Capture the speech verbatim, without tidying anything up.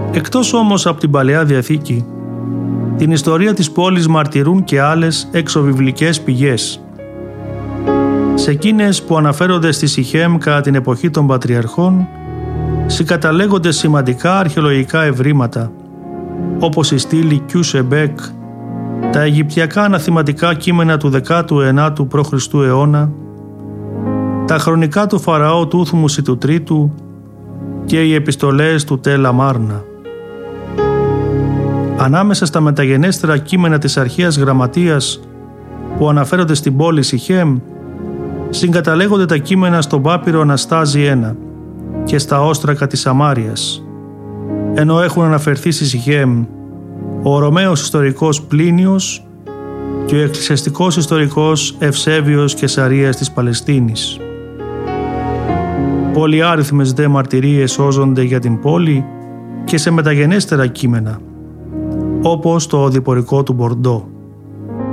Εκτός όμως από την Παλαιά Διαθήκη, την ιστορία της πόλης μαρτυρούν και άλλες εξωβιβλικές πηγές. Σε εκείνες που αναφέρονται στη Σιχέμ κατά την εποχή των Πατριαρχών, συγκαταλέγονται σημαντικά αρχαιολογικά ευρήματα, όπως η στήλη Κιούσεμπεκ, τα αιγυπτιακά αναθηματικά κείμενα του δέκατου ενάτου π.Χ. αιώνα, τα χρονικά του Φαραώ Τούθμουση του Τρίτου και οι επιστολές του Τέλα Μάρνα. Ανάμεσα στα μεταγενέστερα κείμενα της αρχαίας γραμματείας που αναφέρονται στην πόλη Σιχέμ, συγκαταλέγονται τα κείμενα στον Πάπυρο Αναστάζη ένα και στα όστρακα της Σαμάριας, ενώ έχουν αναφερθεί στη Σιχέμ ο Ρωμαίος ιστορικός Πλίνιος και ο εκκλησιαστικός ιστορικός Ευσέβιος Κεσαρίας της Παλαιστίνης. Πολυάριθμες δε μαρτυρίες σώζονται για την πόλη και σε μεταγενέστερα κείμενα, όπως το οδηπορικό του Μπορντό.